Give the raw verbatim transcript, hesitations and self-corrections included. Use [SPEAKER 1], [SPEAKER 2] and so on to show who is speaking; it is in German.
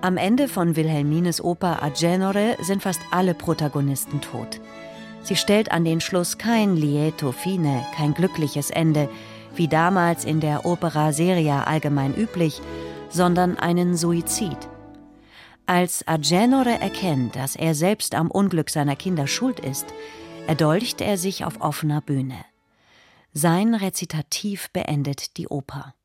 [SPEAKER 1] Am Ende von Wilhelmines Oper Agenore sind fast alle Protagonisten tot. Sie stellt an den Schluss kein lieto fine, kein glückliches Ende, wie damals in der Opera seria allgemein üblich, sondern einen Suizid. Als Agenore erkennt, dass er selbst am Unglück seiner Kinder schuld ist, erdolcht er sich auf offener Bühne. Sein Rezitativ beendet die Oper.